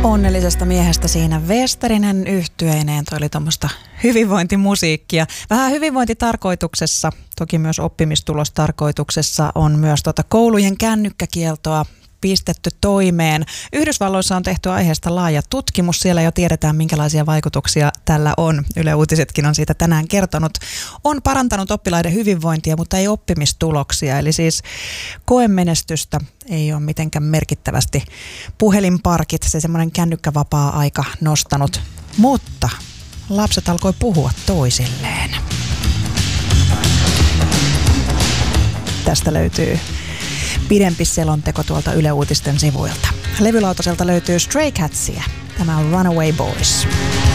Onnellisesta miehestä siinä Westerinen yhtyeineen. Toi oli tuommoista hyvinvointimusiikkia. Vähän hyvinvointitarkoituksessa, toki myös oppimistulostarkoituksessa on myös koulujen kännykkäkieltoa pistetty toimeen. Yhdysvalloissa on tehty aiheesta laaja tutkimus. Siellä jo tiedetään, minkälaisia vaikutuksia tällä on. Yle Uutisetkin on siitä tänään kertonut. On parantanut oppilaiden hyvinvointia, mutta ei oppimistuloksia. Eli siis koemenestystä ei ole mitenkään merkittävästi puhelinparkit, se semmoinen kännykkävapaa-aika nostanut. Mutta lapset alkoi puhua toisilleen. Tästä löytyy pidempi selonteko tuolta Yle Uutisten sivuilta. Levylautaselta löytyy Stray Catsia. Tämä on Runaway Boys.